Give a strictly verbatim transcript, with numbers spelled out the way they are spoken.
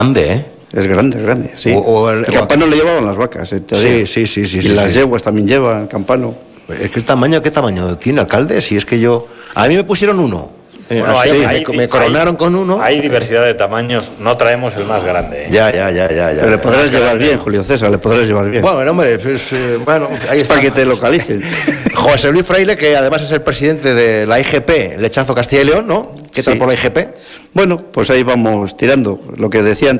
Grande, ¿eh? Es grande, es grande, sí. O, o el, el campano o... le llevaban las vacas, en sí, sí, sí, sí. Y sí, las sí. yeguas también llevan campano. Es que el tamaño, ¿qué tamaño tiene, alcalde? Si es que yo... A mí me pusieron uno. Bueno, Así, hay, me, hay, me coronaron hay, con uno. Hay diversidad de tamaños, no traemos el más grande. ¿eh? Ya, ya, ya, ya. ya Pero le podrás ya, llevar ya, bien, Julio César, le podrás llevar bien. Bueno, hombre, pues, eh, bueno, ahí es está. para que te localicen. José Luis Fraile, que además es el presidente de la I G P, Lechazo Castilla y León, ¿no? ¿Qué tal Sí. por la I G P? Bueno, pues ahí vamos tirando. Lo que decía antes.